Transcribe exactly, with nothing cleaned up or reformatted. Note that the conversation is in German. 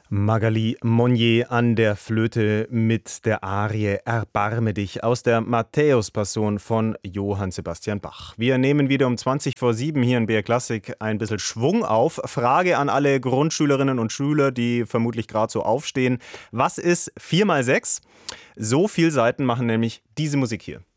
Magali Monnier an der Flöte mit der Arie Erbarme dich aus der Matthäus-Passion von Johann Sebastian Bach. Wir nehmen wieder um zwanzig vor sieben hier in B R Klassik ein bisschen Schwung auf. Frage an alle Grundschülerinnen und Schüler, die vermutlich gerade so aufstehen. Was ist vier mal sechs? So viele Seiten machen nämlich diese Musik hier.